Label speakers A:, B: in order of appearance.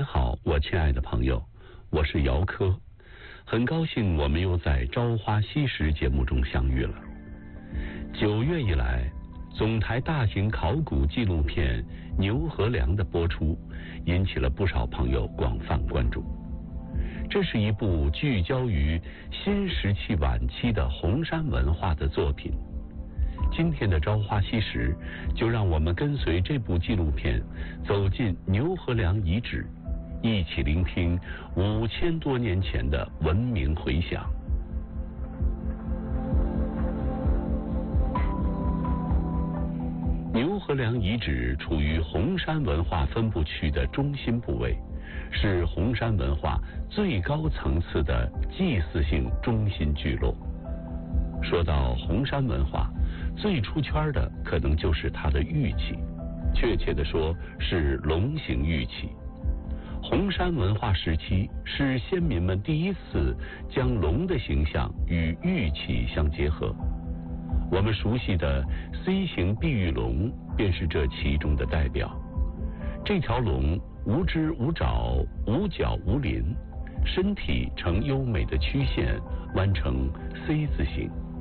A: 您好，我亲爱的朋友，我是姚科，很高兴我们又在《朝花夕拾》节目中相遇了。9月以来，总台大型考古纪录片《牛和梁》的播出，引起了不少朋友广泛关注。这是一部聚焦于新石器晚期的红山文化的作品。今天的《朝花夕拾》就让我们跟随这部纪录片走进牛和梁遗址，一起聆听5000多年前的文明回响。牛和梁遗址处于红山文化分布区的中心部位，是红山文化最高层次的祭祀性中心聚落。说到红山文化，最出圈的可能就是它的玉器，确切地说是龙形玉器。红山文化时期是先民们第一次将龙的形象与玉器相结合。我们熟悉的 C 型碧玉龙便是这其中的代表。这条龙无肢无爪无角无鳞，身体呈优美的曲线，弯成 C 字形。